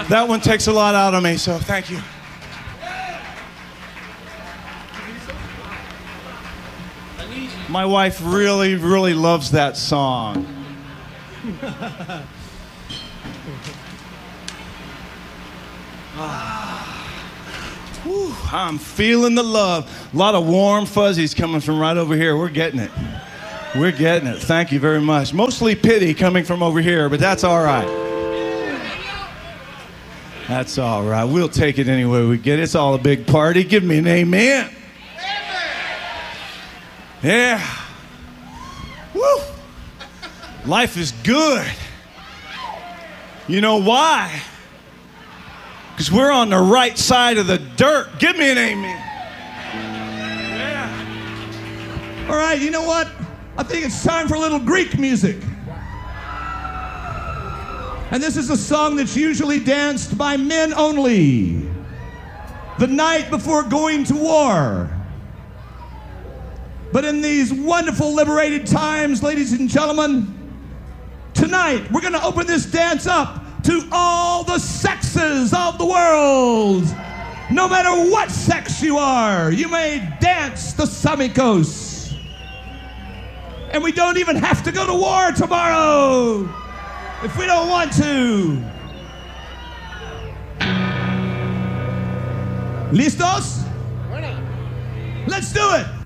That one takes a lot out of me, so thank you. My wife really, really loves that song. Whew, I'm feeling the love. A lot of warm fuzzies coming from right over here. We're getting it. We're getting it. Thank you very much. Mostly pity coming from over here, but that's all right. That's all right. We'll take it any way we get it. It's all a big party. Give me an amen. Yeah. Woo. Life is good. You know why? Because we're on the right side of the dirt. Give me an amen. Yeah. All right, you know what? I think it's time for a little Greek music. And this is a song that's usually danced by men only. The night before going to war. But in these wonderful liberated times, ladies and gentlemen, tonight we're going to open this dance up to all the sexes of the world. No matter what sex you are, you may dance the Samikos. And we don't even have to go to war tomorrow if we don't want to. ¿Listos? Let's do it.